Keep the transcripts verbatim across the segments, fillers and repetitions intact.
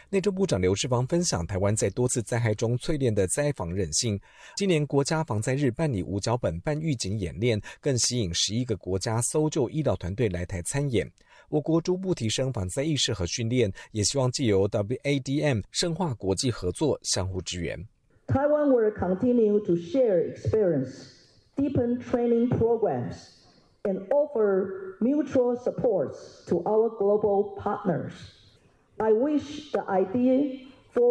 内政部长刘世芳分享台湾在多次灾害中淬炼的灾防韧性。今年国家防灾日办理无脚本办预警演练，更吸引十一个国家搜救医疗团队来台参演。我国逐步提升防灾意识和训练，也希望藉由 W A D M 深化国际合作，相互支援。 Taiwan will continue to share experience, deepen training programs, and offer mutual supports to our global partners. I wish the IDEA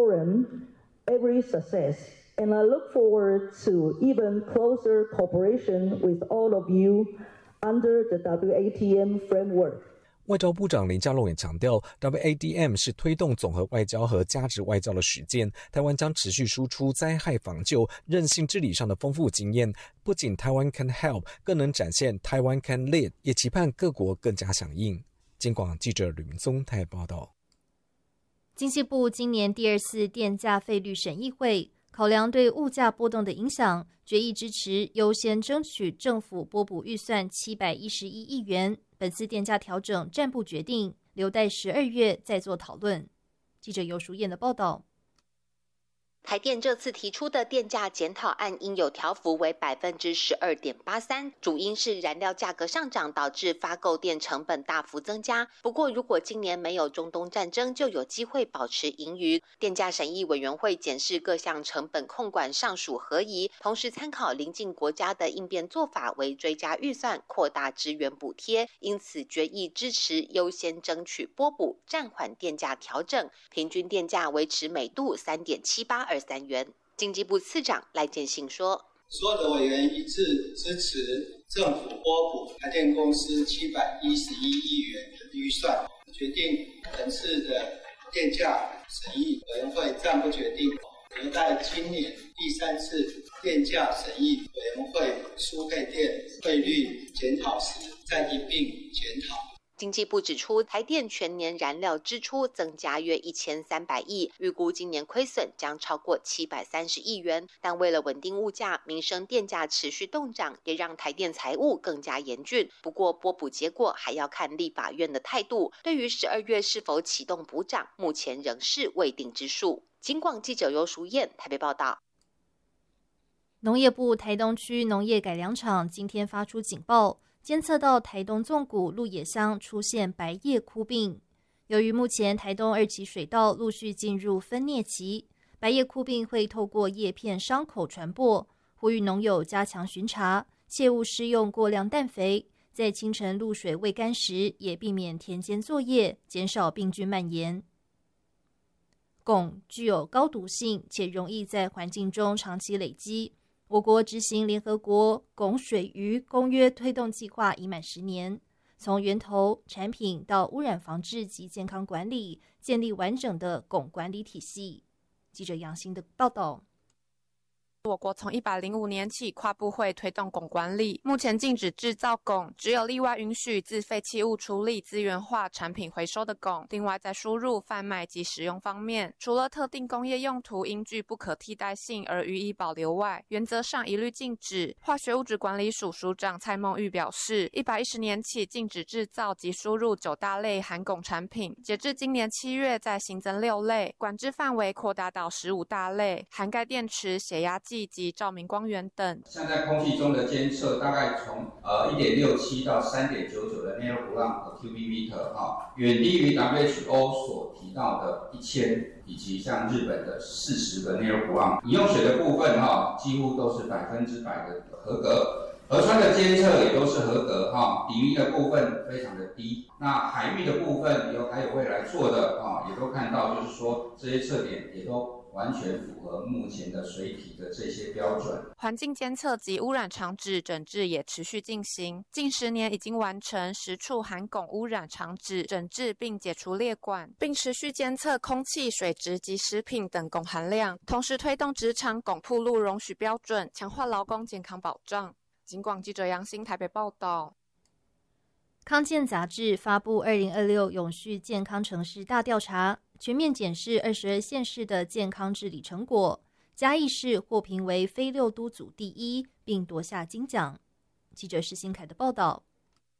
Forum every success, and I look forward to even closer cooperation with all of you under the W A D M framework. 外交部长林佳龙也强调 W A D M 是推动综合外交和价值外交的实践，台湾将持续输出灾害防救、韧性治理上的丰富经验，不仅台湾 can help， 更能展现台湾 can lead， 也期盼各国更加响应。金广记者吕明宗台报道。 经济部今年第二次电价费率审议会考量对物价波动的影响，决议支持优先争取政府拨补预算七百一十一亿元。本次电价调整暂不决定，留待十二月再做讨论。记者游淑燕的报道。 台电这次提出的电价检讨案应有调幅为 百分之十二点八三， 主因是燃料价格上涨导致发购电成本大幅增加。不过如果今年没有中东战争，就有机会保持盈余。电价审议委员会检视各项成本控管上属合宜，同时参考邻近国家的应变做法，为追加预算扩大支援补贴，因此决议支持优先争取拨补，暂缓电价调整，平均电价维持每度 三点七八二三元。经济部次长赖建信说， 所有的委员一致支持政府拨补台电公司七百一十一亿元的预算，决定本次的电价审议委员会暂不决定，留待今年第三次电价审议委员会输配电费率检讨时再一并检讨。 经济部指出，台电全年燃料支出增加约一千三百亿，预估今年亏损将超过七百三十亿元。但为了稳定物价，民生电价持续动涨，也让台电财务更加严峻。不过拨补结果还要看立法院的态度，对于十二月是否启动补涨，目前仍是未定之数。金广记者游淑燕台北报道。 农业部台东区农业改良场今天发出警报，监测到台东纵谷鹿野乡出现白叶枯病。由于目前台东二期水稻陆续进入分蘖期，白叶枯病会透过叶片伤口传播，呼吁农友加强巡查，切勿施用过量氮肥，在清晨露水未干时也避免田间作业，减少病菌蔓延。汞具有高毒性且容易在环境中长期累积。我国执行联合国汞水域公约推动计划已满十年，从源头、产品到污染防治及健康管理，建立完整的汞管理体系。记者杨欣的报道。 我国从一百零五年起跨部会推动汞管理，目前禁止制造汞，只有例外允许自废弃物处理资源化产品回收的汞。另外在输入、贩卖及使用方面，除了特定工业用途应具不可替代性而予以保留外，原则上一律禁止。化学物质管理署署长蔡孟玉表示，一百一十年起禁止制造及输入九大类含汞产品，截至今年七月再新增六类，管制范围扩大到十五大类，涵盖电池、血压计及照明光源等。 像在空气中的监测，大概从呃 一点六七 到 三点九九 的 nanogram per cubic meter 哈，远低于 W H O 所提到的一千，以及像日本的四十个 nanogram。饮用水的部分哈，几乎都是百分之百的合格。河川的监测也都是合格哈，底域的部分非常的低。那海域的部分有还有未来做的哈，也都看到，就是说这些测点也都完全符合目前的水体的这些标准。 环境监测及污染场址整治也持续进行，近十年已经完成十处含汞污染场址整治并解除列管，并持续监测空气、水质及食品等汞含量，同时推动职场汞暴露容许标准，强化劳工健康保障。警广记者杨欣台北报道。 康健杂志发布二零二六永续健康城市大调查，全面检视二十二县市的健康治理成果，嘉义市获评为非六都组第一，并夺下金奖。记者施新凯的报道。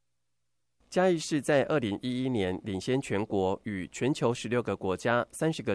嘉义市在二零一一年领先全国，与全球十六个国家、三十个